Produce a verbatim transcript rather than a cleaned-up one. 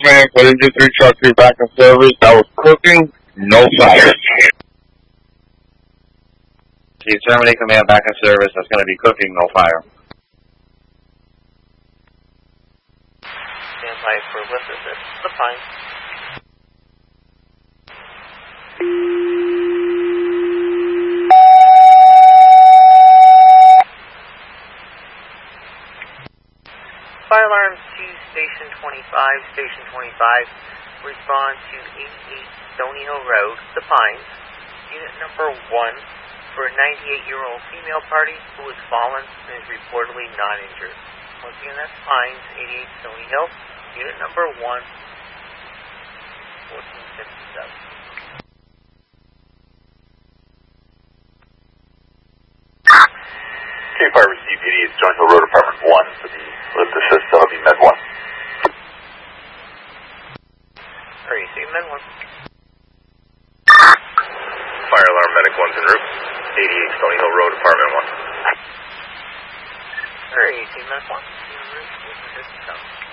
man, put into three truck three back in service. That was cooking, no fire. You terminate command back in service. That's going to be cooking, no fire. Stand by for lift assist. The Pines. Fire alarm to Station twenty-five. Station twenty-five. Respond to eighty-eight Stony Hill Road, The Pines. Unit number one. For a ninety-eight-year-old female party who has fallen and is reportedly not injured. Once again, that's Pines, eighty-eight Stony Hill, unit number one, fourteen fifty-seven. K Fire received eighty-eight Stony Hill Road, Apartment one for the lift assist. That'll be Med one. Are you seeing Med one? Fire alarm medic one's en route. eighty-eight Stony Hill Road, Apartment one. Alright, you see Med one?